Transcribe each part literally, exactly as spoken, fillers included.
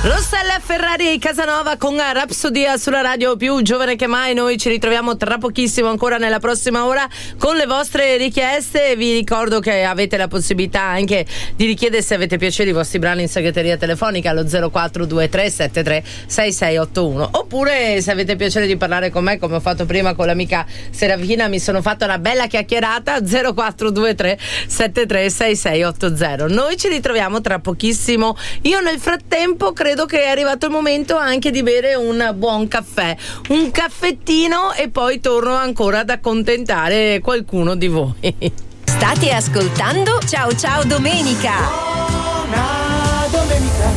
Rossella Ferrari e Casanova con Rapsodia sulla radio più giovane che mai. Noi ci ritroviamo tra pochissimo ancora nella prossima ora con le vostre richieste. Vi ricordo che avete la possibilità anche di richiedere, se avete piacere, i vostri brani in segreteria telefonica allo zero quattro due tre sette tre sei sei otto uno, oppure se avete piacere di parlare con me, come ho fatto prima con l'amica Serafina, mi sono fatta una bella chiacchierata. Zero quattro due tre sette tre sei sei otto zero. Noi ci ritroviamo tra pochissimo. Io nel frattempo credo che è arrivato il momento anche di bere un buon caffè, un caffettino, e poi torno ancora ad accontentare qualcuno di voi. State ascoltando Ciao Ciao Domenica. Buona domenica.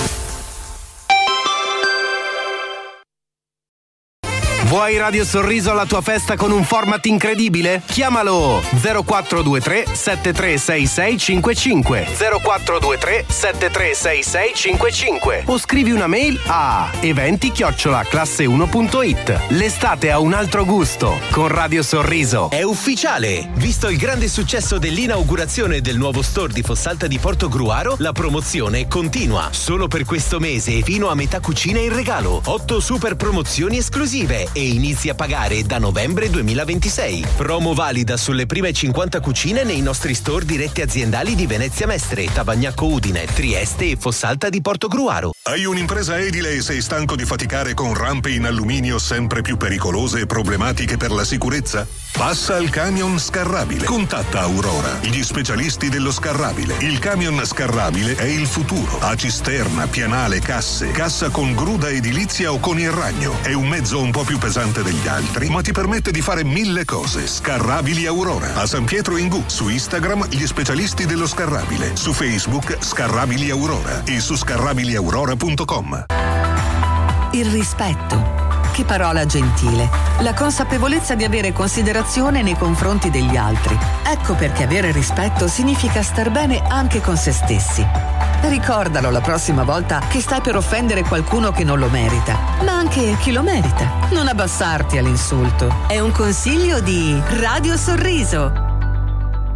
Vuoi Radio Sorriso alla tua festa con un format incredibile? Chiamalo zero quattro due tre sette tre sei sei cinque cinque zero quattro due tre sette tre sei sei cinque cinque o scrivi una mail a eventi chiocciola classe uno punto it. L'estate ha un altro gusto con Radio Sorriso. È ufficiale! Visto il grande successo dell'inaugurazione del nuovo store di Fossalta di Portogruaro, la promozione continua. Solo per questo mese e fino a metà cucina in regalo. otto super promozioni esclusive e inizi a pagare da novembre duemilaventisei. Promo valida sulle prime cinquanta cucine nei nostri store diretti aziendali di Venezia Mestre, Tavagnacco Udine, Trieste e Fossalta di Portogruaro. Hai un'impresa edile e sei stanco di faticare con rampe in alluminio sempre più pericolose e problematiche per la sicurezza? Passa al camion scarrabile. Contatta Aurora, gli specialisti dello scarrabile. Il camion scarrabile è il futuro. Ha cisterna, pianale, casse, cassa con gruda edilizia o con il ragno. È un mezzo un po' più pesante degli altri, ma ti permette di fare mille cose. Scarrabili Aurora. A San Pietro in Gu. Su Instagram gli specialisti dello scarrabile. Su Facebook Scarrabili Aurora e su scarrabili aurora punto com. Il rispetto. Che parola gentile. La consapevolezza di avere considerazione nei confronti degli altri. Ecco perché avere rispetto significa star bene anche con se stessi. Ricordalo la prossima volta che stai per offendere qualcuno che non lo merita, ma anche chi lo merita. Non abbassarti all'insulto. È un consiglio di Radio Sorriso.